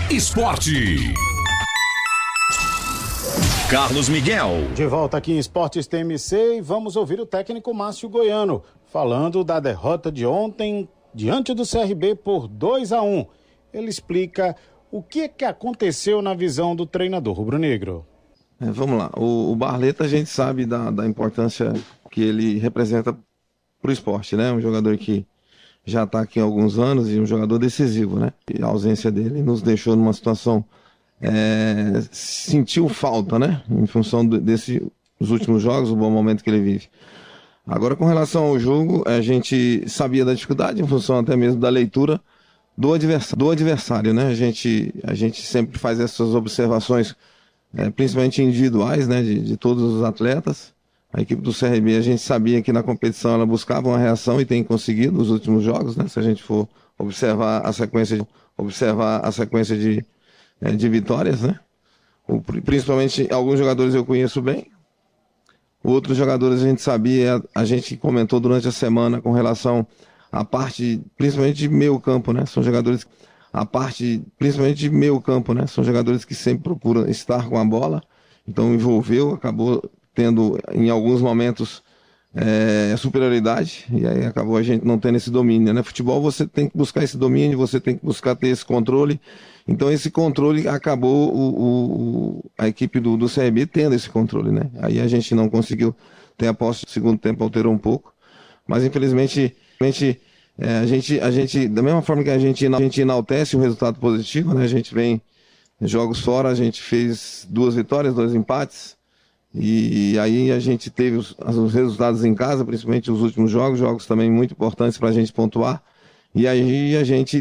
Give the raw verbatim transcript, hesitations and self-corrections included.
Esporte. Carlos Miguel. De volta aqui em Esportes T M C e vamos ouvir o técnico Márcio Goiano falando da derrota de ontem diante do C R B por dois a um. Ele explica o que que aconteceu na visão do treinador rubro-negro. É, vamos lá, o, o Barleta a gente sabe da, da importância que ele representa para o esporte, né? Um jogador que já está aqui há alguns anos e um jogador decisivo, né? E a ausência dele nos deixou numa situação, é, sentiu falta, né? Em função desses últimos jogos, o bom momento que ele vive. Agora, com relação ao jogo, a gente sabia da dificuldade, em função até mesmo da leitura do adversário, do adversário, né? A gente, a gente sempre faz essas observações, é, principalmente individuais, né? De, de todos os atletas. A equipe do C R B, a gente sabia que na competição ela buscava uma reação e tem conseguido nos últimos jogos, né? Se a gente for observar a sequência de, observar a sequência de, é, de vitórias, né? O, principalmente alguns jogadores eu conheço bem, outros jogadores a gente sabia, a gente comentou durante a semana com relação à parte, principalmente de meio campo, né? São jogadores, a parte, principalmente de meio campo, né? São jogadores que sempre procuram estar com a bola, então envolveu, acabou tendo em alguns momentos é, superioridade, e aí acabou a gente não tendo esse domínio, né? Futebol você tem que buscar esse domínio, você tem que buscar ter esse controle, então esse controle acabou o, o, a equipe do, do C R B tendo esse controle, né? Aí a gente não conseguiu ter a posse, no segundo tempo alterou um pouco, mas infelizmente, infelizmente é, a, gente, a gente, da mesma forma que a gente, a gente enaltece o resultado positivo, né? A gente vem jogos fora, a gente fez duas vitórias, dois empates, e aí a gente teve os, os resultados em casa, principalmente os últimos jogos, jogos também muito importantes para a gente pontuar, e aí a gente